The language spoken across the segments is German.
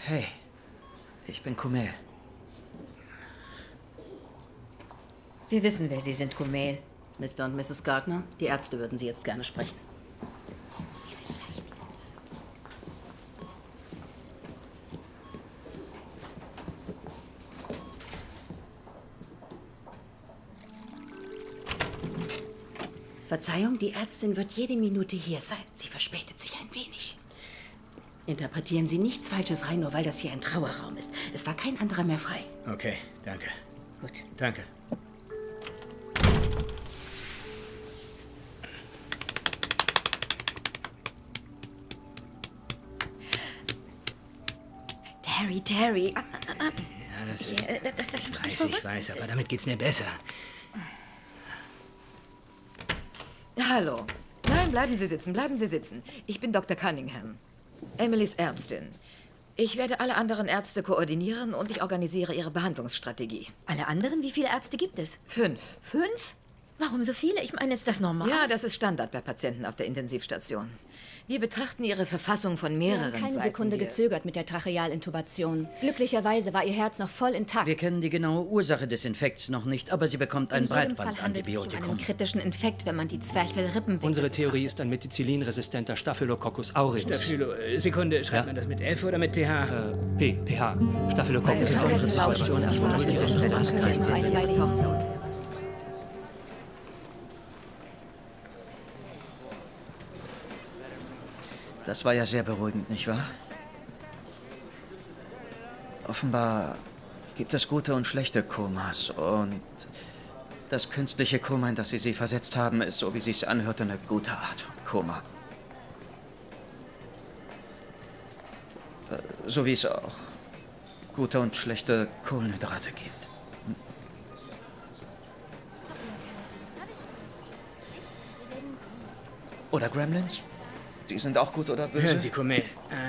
Hey, ich bin Kumail. Wir wissen, wer Sie sind, Kumail. Mr. und Mrs. Gardner, die Ärzte würden Sie jetzt gerne sprechen. Verzeihung, die Ärztin wird jede Minute hier sein. Sie verspätet sich ein wenig. Interpretieren Sie nichts Falsches rein, nur weil das hier ein Trauerraum ist. Es war kein anderer mehr frei. Okay, danke. Gut. Danke. Terry. Ja, das ist... Ich weiß, aber damit geht's mir besser. Hallo. Nein, bleiben Sie sitzen. Ich bin Dr. Cunningham, Emilys Ärztin. Ich werde alle anderen Ärzte koordinieren und ich organisiere ihre Behandlungsstrategie. Alle anderen? Wie viele Ärzte gibt es? 5. 5? Warum so viele? Ich meine, ist das normal? Ja, das ist Standard bei Patienten auf der Intensivstation. Wir betrachten ihre Verfassung von mehreren Wir haben keine Seiten. Sekunde gezögert mit der Trachealintubation. Glücklicherweise war ihr Herz noch voll intakt. Wir kennen die genaue Ursache des Infekts noch nicht, aber sie bekommt ein In jedem Fall handelt es sich um Breitbandantibiotikum. einen kritischen Infekt, wenn man die Zwerchfellrippenwinkel Unsere Theorie ist ein methicillin-resistenter Staphylococcus aureus. Sekunde, schreibt man das mit F oder mit PH? pH. Staphylococcus aureus. noch eine Weile hin. Das war ja sehr beruhigend, nicht wahr? Offenbar gibt es gute und schlechte Komas und das künstliche Koma, in das Sie versetzt haben, ist, so wie sich's anhört, eine gute Art von Koma. So wie es auch gute und schlechte Kohlenhydrate gibt. Oder Gremlins? Die sind auch gut oder böse? Hören Sie, Kumail.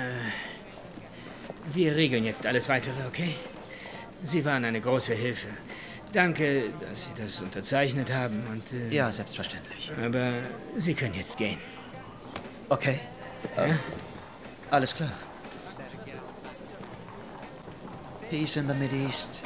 Wir regeln jetzt alles Weitere, okay? Sie waren eine große Hilfe. Danke, dass Sie das unterzeichnet haben und... Ja, selbstverständlich. Aber Sie können jetzt gehen. Okay. Ja? Alles klar. Peace in the Mideast.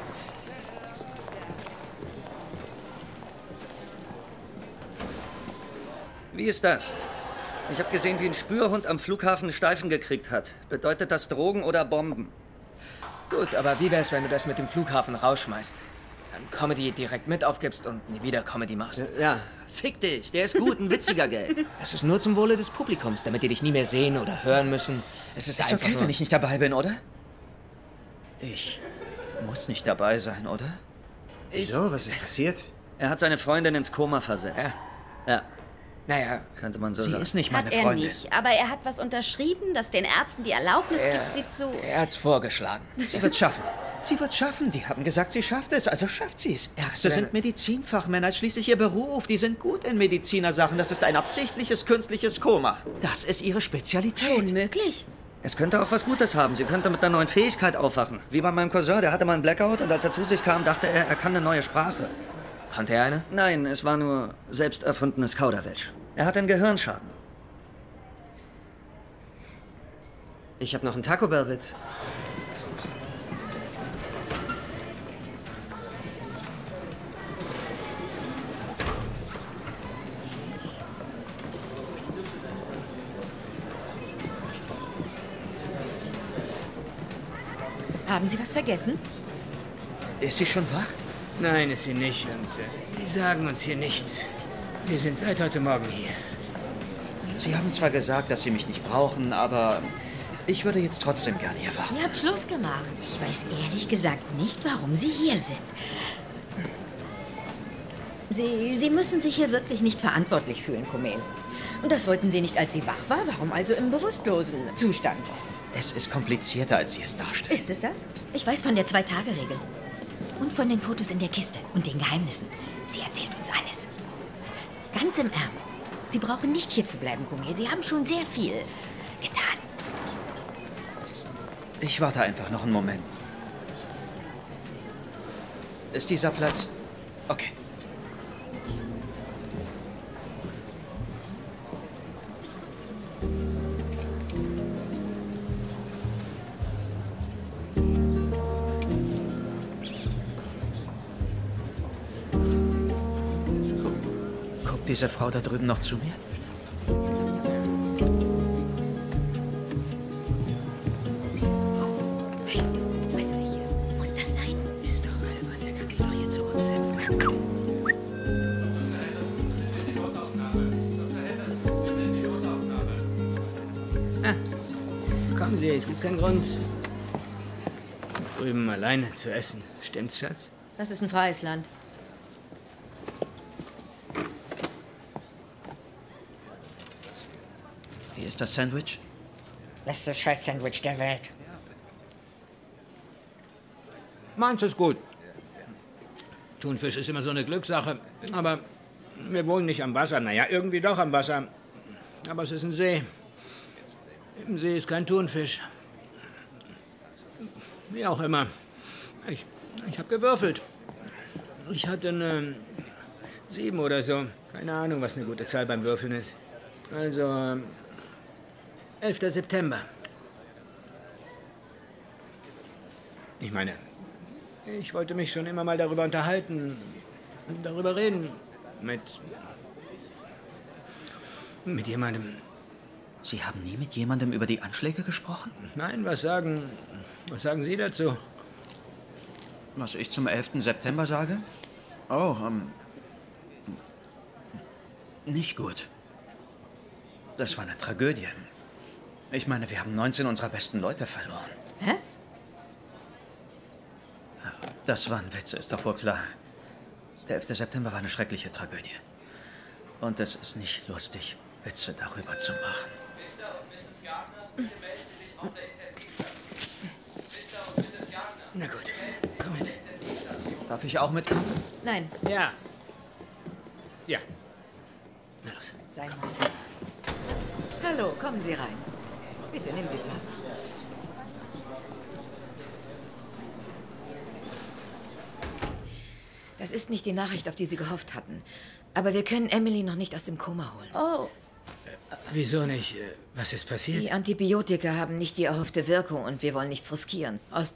Wie ist das? Ich habe gesehen, wie ein Spürhund am Flughafen einen Steifen gekriegt hat. Bedeutet das Drogen oder Bomben? Gut, aber wie wär's, wenn du das mit dem Flughafen rausschmeißt? Dann Comedy direkt mit aufgibst und nie wieder Comedy machst. Ja, fick dich. Der ist gut, ein witziger Gag. Das ist nur zum Wohle des Publikums, damit die dich nie mehr sehen oder hören müssen. Es ist Ist einfach okay, nur... wenn ich nicht dabei bin, oder? Ich muss nicht dabei sein, oder? Wieso? Was ist passiert? Er hat seine Freundin ins Koma versetzt. Ja, Naja, könnte man so Sie sagen. ist nicht meine Hat er Freundin. nicht, aber er hat was unterschrieben, das den Ärzten die Erlaubnis gibt, sie zu... er hat's vorgeschlagen. Sie wird's schaffen. Sie wird's schaffen. Die haben gesagt, sie schafft es, also schafft sie's. Ärzte du sind denn- Medizinfachmänner, ist schließlich ihr Beruf. Die sind gut in Medizinersachen. Das ist ein absichtliches, künstliches Koma. Das ist ihre Spezialität. Unmöglich. Es könnte auch was Gutes haben. Sie könnte mit einer neuen Fähigkeit aufwachen. Wie bei meinem Cousin, der hatte mal einen Blackout und als er zu sich kam, dachte er, er kann eine neue Sprache. Konnte er eine? Nein, es war nur selbst erfundenes Kauderwelsch. Er hat einen Gehirnschaden. Ich habe noch einen Taco Bell-Witz. Haben Sie was vergessen? Ist sie schon wach? Nein, ist sie nicht. Und die sagen uns hier nichts. Wir sind seit heute Morgen hier. Sie haben zwar gesagt, dass Sie mich nicht brauchen, aber ich würde jetzt trotzdem gerne hier warten. Ihr habt Schluss gemacht. Ich weiß ehrlich gesagt nicht, warum Sie hier sind. Sie müssen sich hier wirklich nicht verantwortlich fühlen, Kumail. Und das wollten Sie nicht, als sie wach war. Warum also im bewusstlosen Zustand? Es ist komplizierter, als Sie es darstellen. Ist es das? Ich weiß von der 2-Tage-Regel. Und von den Fotos in der Kiste und den Geheimnissen. Sie erzählt uns alles. Ganz im Ernst. Sie brauchen nicht hier zu bleiben, Kumail. Sie haben schon sehr viel getan. Ich warte einfach noch einen Moment. Ist dieser Platz... Okay. diese Frau da drüben noch zu mir? Muss das sein? Ist doch albern, er kann sich doch hier zu uns setzen. Kommen Sie, es gibt keinen Grund, drüben alleine zu essen. Stimmt's, Schatz? Das ist ein freies Land. Wie ist das Sandwich? Beste Scheiß-Sandwich der Welt. Meins ist gut. Thunfisch ist immer so eine Glückssache, aber wir wohnen nicht am Wasser. Naja, irgendwie doch am Wasser. Aber es ist ein See. Im See ist kein Thunfisch. Wie auch immer. Ich habe gewürfelt. Ich hatte eine 7 oder so. Keine Ahnung, was eine gute Zahl beim Würfeln ist. Also, 11. September. Ich meine, ich wollte mich schon immer mal darüber unterhalten, darüber reden. Mit jemandem. Sie haben nie mit jemandem über die Anschläge gesprochen? Nein, was sagen Sie dazu? Was ich zum 11. September sage? Oh, nicht gut. Das war eine Tragödie. Ich meine, wir haben 19 unserer besten Leute verloren. Hä? Das war ein Witz, ist doch wohl klar. Der 11. September war eine schreckliche Tragödie. Und es ist nicht lustig, Witze darüber zu machen. Na gut, komm mit. Darf ich auch mitkommen? Nein. Ja. Ja. Na los. Sein muss. Hallo, kommen Sie rein. Bitte, nehmen Sie Platz. Das ist nicht die Nachricht, auf die Sie gehofft hatten. Aber wir können Emily noch nicht aus dem Koma holen. Oh, Wieso nicht? Was ist passiert? Die Antibiotika haben nicht die erhoffte Wirkung und wir wollen nichts riskieren. Aus